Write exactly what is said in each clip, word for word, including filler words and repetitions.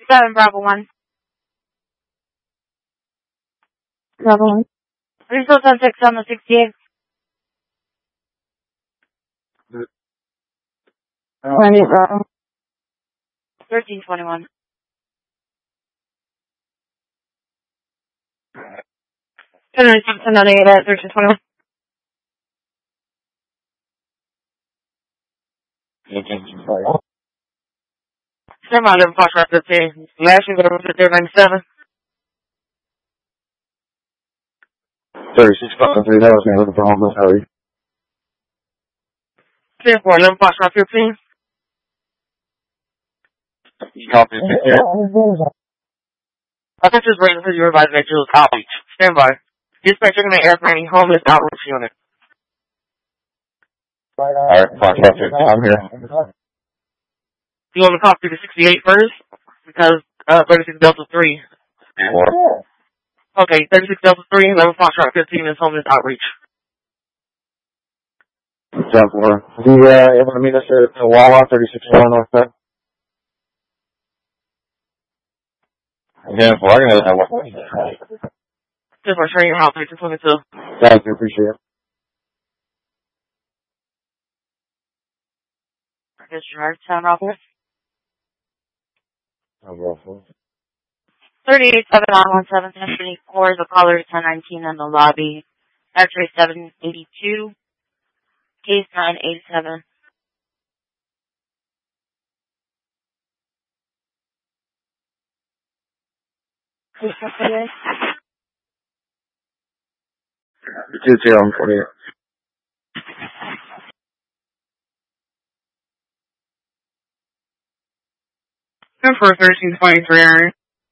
seven, Bravo one. Bravo one. Are you still ten six on the sixty-eight? twenty-eight, Bravo. thirteen twenty-one. ten ninety-seven ninety-eight at thirteen twenty-one. Never mind, eleven Fox Rock fifteen. Last week, over fifty ninety-seven. thirty-six fucking three, that was me looking for homeless, how are you? ten four, eleven Fox Rock fifteen. You copy it? I think just waiting for you advised that you was outreach. Stand by. Dispatch checking the airplane homeless outreach unit. Alright, Fox Rock fifteen, I'm here. You want to copy the sixty-eight first? Because, uh, thirty-six Delta three. What? Okay, thirty-six Delta three, eleven Fox Rock fifteen is homeless outreach. ten four. You, uh, able to meet us at the Wawa, thirty-six one North Bend? ten four, I can know that one. Just for sharing your house, thirty-six twenty-two. Thank you, appreciate it. Discharge, sound officer. I'm awful. thirty-eight seven nine one seven, Tiffany four, the caller is ten nineteen in the lobby. X-ray seven eighty-two, case nine eighty-seven. two two, I'm forty-eight. For thirteen twenty-three area.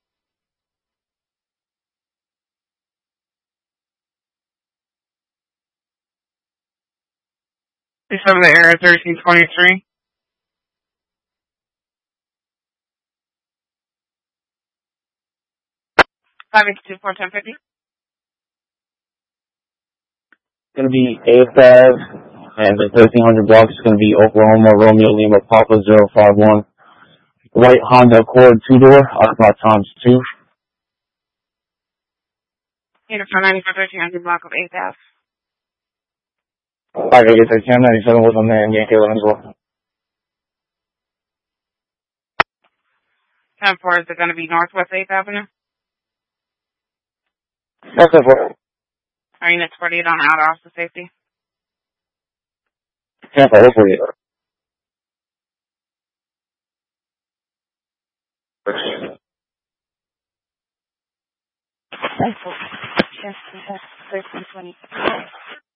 Seven the area thirteen twenty-three. Five eight two four ten fifty. Gonna be A F five, and the thirteen hundred block is gonna be Oklahoma Romeo Lima Papa zero five one. White Honda Accord two door, occupied times two. Eight for ninety for thirteen hundred block of eighth Ave. five eight eight thirteen ninety-seven was on there, and Yankee eleven as well. ten four, is it going to be Northwest eighth Avenue? That's it for Are you next forty-eight on outer officer safety? ten four, hopefully. Yes, thirteen twenty.